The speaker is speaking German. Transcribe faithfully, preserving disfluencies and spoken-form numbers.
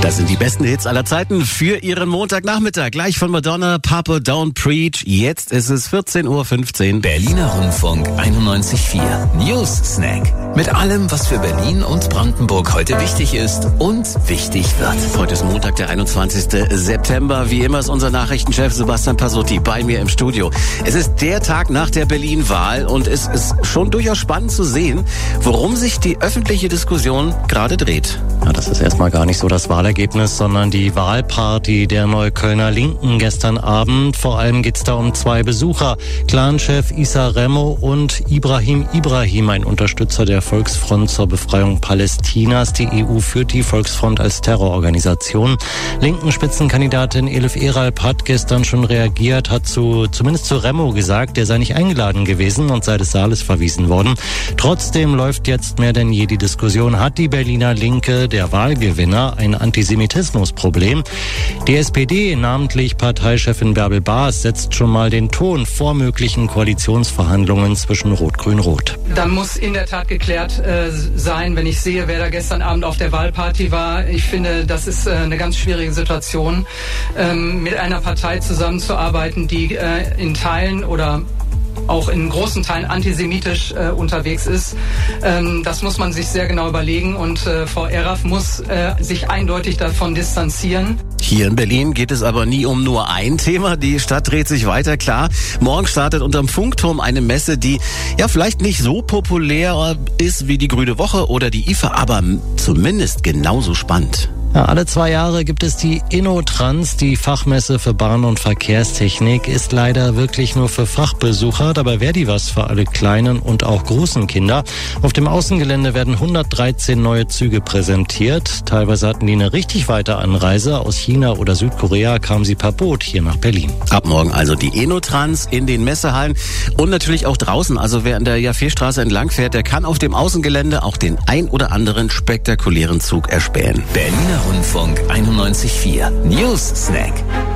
Das sind die besten Hits aller Zeiten für Ihren Montagnachmittag. Gleich von Madonna, Papa Don't Preach. Jetzt ist es vierzehn Uhr fünfzehn. Berliner Rundfunk einundneunzig Komma vier. News Snack. Mit allem, was für Berlin und Brandenburg heute wichtig ist und wichtig wird. Heute ist Montag, der einundzwanzigster September. Wie immer ist unser Nachrichtenchef Sebastian Pasotti bei mir im Studio. Es ist der Tag nach der Berlin-Wahl und es ist schon durchaus spannend zu sehen, worum sich die öffentliche Diskussion gerade dreht. Ja, das ist erstmal gar nicht so das Wahlergebnis, sondern die Wahlparty der Neuköllner Linken gestern Abend. Vor allem geht's da um zwei Besucher. Clanchef Issa Remo und Ibrahim Ibrahim, ein Unterstützer der Volksfront zur Befreiung Palästinas. Die E U führt die Volksfront als Terrororganisation. Linken Spitzenkandidatin Elif Eralp hat gestern schon reagiert, hat zu, zumindest zu Remo gesagt, der sei nicht eingeladen gewesen und sei des Saales verwiesen worden. Trotzdem läuft jetzt mehr denn je die Diskussion, hat die Berliner Linke, der Wahlgewinner, ein Antisemitismusproblem? Die S P D, namentlich Parteichefin Bärbel Baas, setzt schon mal den Ton vor möglichen Koalitionsverhandlungen zwischen Rot-Grün-Rot. Da muss in der Tat geklärt äh, sein, wenn ich sehe, wer da gestern Abend auf der Wahlparty war. Ich finde, das ist äh, eine ganz schwierige Situation, ähm, mit einer Partei zusammenzuarbeiten, die äh, in Teilen oder auch in großen Teilen antisemitisch äh, unterwegs ist. Ähm, das muss man sich sehr genau überlegen und äh, Frau Eralp muss äh, sich eindeutig davon distanzieren. Hier in Berlin geht es aber nie um nur ein Thema. Die Stadt dreht sich weiter, klar. Morgen startet unterm Funkturm eine Messe, die ja vielleicht nicht so populär ist wie die Grüne Woche oder die I F A, aber zumindest genauso spannend. Ja, alle zwei Jahre gibt es die InnoTrans, die Fachmesse für Bahn- und Verkehrstechnik, ist leider wirklich nur für Fachbesucher, dabei wäre die was für alle kleinen und auch großen Kinder. Auf dem Außengelände werden hundertdreizehn neue Züge präsentiert. Teilweise hatten die eine richtig weite Anreise. Aus China oder Südkorea kamen sie per Boot hier nach Berlin. Ab morgen also die InnoTrans in den Messehallen und natürlich auch draußen. Also wer an der Jaffeestraße entlang fährt, der kann auf dem Außengelände auch den ein oder anderen spektakulären Zug erspähen. Berliner Rundfunk einundneunzig Komma vier. News Snack.